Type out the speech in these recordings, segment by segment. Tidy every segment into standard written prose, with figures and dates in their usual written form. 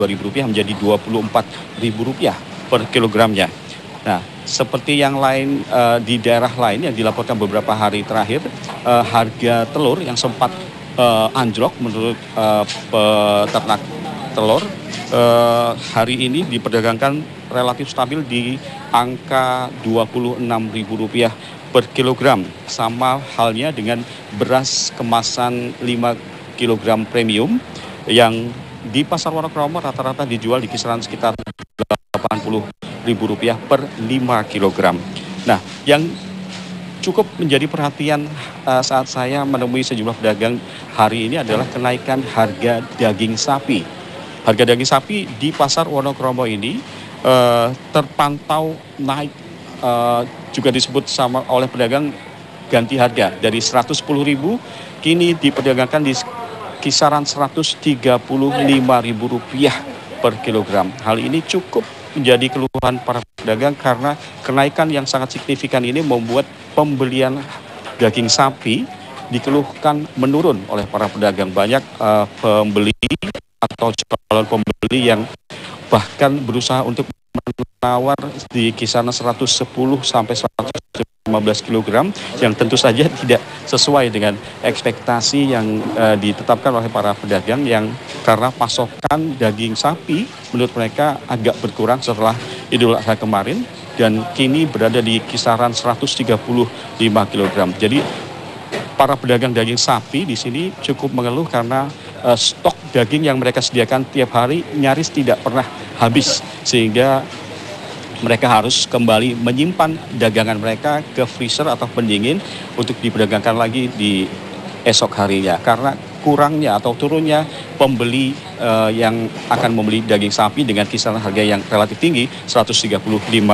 Rp22.000 menjadi Rp24.000 per kilogramnya. Nah, seperti yang lain di daerah lain yang dilaporkan beberapa hari terakhir, harga telur yang sempat anjlok menurut peternak telur hari ini diperdagangkan relatif stabil di angka Rp26.000 per kilogram. Sama halnya dengan beras kemasan 5 kg premium yang di pasar Wonokromo rata-rata dijual di kisaran sekitar Rp80.000 per 5 kg. Nah, yang cukup menjadi perhatian saat saya menemui sejumlah pedagang hari ini adalah kenaikan harga daging sapi. Harga daging sapi di pasar Wonokromo ini terpantau naik, juga disebut sama oleh pedagang ganti harga dari Rp110.000 kini diperdagangkan di kisaran Rp135.000 per kilogram. Hal ini cukup menjadi keluhan para pedagang karena kenaikan yang sangat signifikan ini membuat pembelian daging sapi dikeluhkan menurun oleh para pedagang. Banyak pembeli atau calon pembeli yang bahkan berusaha untuk menawar di kisaran 110 sampai 115 kg yang tentu saja tidak sesuai dengan ekspektasi yang ditetapkan oleh para pedagang yang karena pasokan daging sapi menurut mereka agak berkurang setelah Idul Adha kemarin dan kini berada di kisaran 135 kg. Jadi para pedagang daging sapi di sini cukup mengeluh karena stok daging yang mereka sediakan tiap hari nyaris tidak pernah habis sehingga mereka harus kembali menyimpan dagangan mereka ke freezer atau pendingin untuk diperdagangkan lagi di esok harinya karena kurangnya atau turunnya pembeli yang akan membeli daging sapi dengan kisaran harga yang relatif tinggi Rp135.000.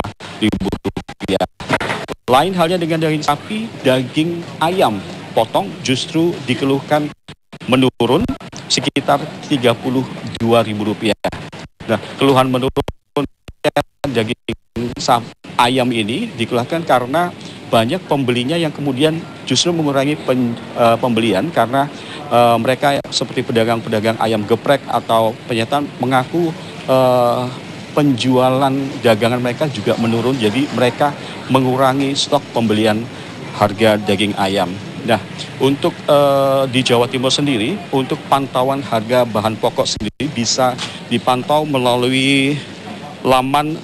Lain halnya dengan daging sapi, daging ayam potong justru dikeluhkan menurun sekitar Rp32.000. Nah, keluhan menurun daging ayam ini dikeluhkan karena banyak pembelinya yang kemudian justru mengurangi pembelian karena mereka seperti pedagang-pedagang ayam geprek atau penyetan mengaku penjualan dagangan mereka juga menurun, jadi mereka mengurangi stok pembelian harga daging ayam. Nah, untuk di Jawa Timur sendiri, untuk pantauan harga bahan pokok sendiri bisa dipantau melalui laman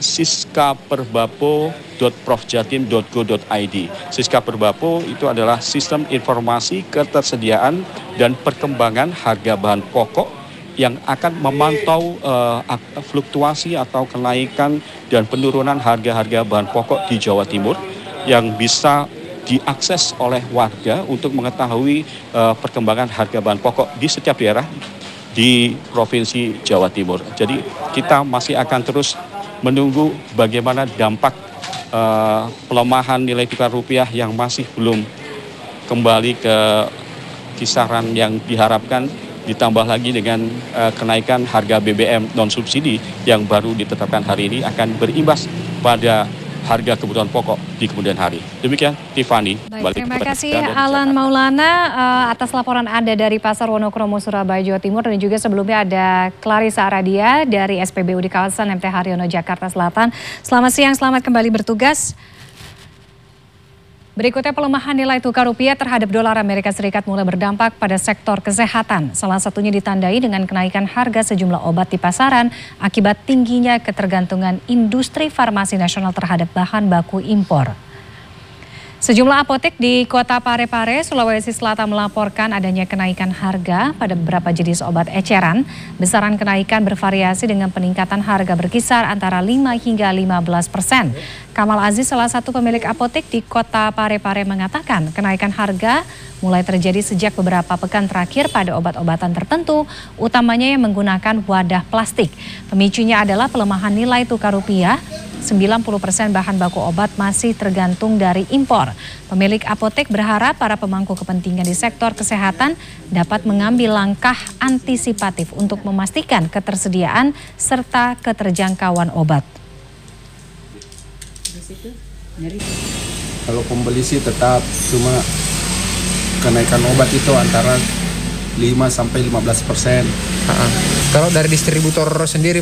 siskaperbapo.profjatim.go.id. Siska Perbapo itu adalah sistem informasi ketersediaan dan perkembangan harga bahan pokok yang akan memantau fluktuasi atau kenaikan dan penurunan harga-harga bahan pokok di Jawa Timur yang bisa diakses oleh warga untuk mengetahui perkembangan harga bahan pokok di setiap daerah di Provinsi Jawa Timur. Jadi kita masih akan terus menunggu bagaimana dampak pelemahan nilai tukar rupiah yang masih belum kembali ke kisaran yang diharapkan, ditambah lagi dengan kenaikan harga BBM non-subsidi yang baru ditetapkan hari ini akan berimbas pada harga kebutuhan pokok di kemudian hari. Demikian, Tiffany. Baik, terima kasih Alan Maulana atas laporan Anda dari Pasar Wonokromo, Surabaya, Jawa Timur. Dan juga sebelumnya ada Clarissa Aradia dari SPBU di kawasan MT Haryono, Jakarta Selatan. Selamat siang, selamat kembali bertugas. Berikutnya, pelemahan nilai tukar rupiah terhadap dolar Amerika Serikat mulai berdampak pada sektor kesehatan. Salah satunya ditandai dengan kenaikan harga sejumlah obat di pasaran akibat tingginya ketergantungan industri farmasi nasional terhadap bahan baku impor. Sejumlah apotek di Kota Parepare, Sulawesi Selatan melaporkan adanya kenaikan harga pada beberapa jenis obat eceran. Besaran kenaikan bervariasi dengan peningkatan harga berkisar antara 5 hingga 15%. Kamal Aziz, salah satu pemilik apotek di Kota Parepare, mengatakan kenaikan harga mulai terjadi sejak beberapa pekan terakhir pada obat-obatan tertentu, utamanya yang menggunakan wadah plastik. Pemicunya adalah pelemahan nilai tukar rupiah. 90% bahan baku obat masih tergantung dari impor. Pemilik apotek berharap para pemangku kepentingan di sektor kesehatan dapat mengambil langkah antisipatif untuk memastikan ketersediaan serta keterjangkauan obat. Kalau pembeli sih tetap, cuma kenaikan obat itu antara 5-15%. Kalau dari distributor sendiri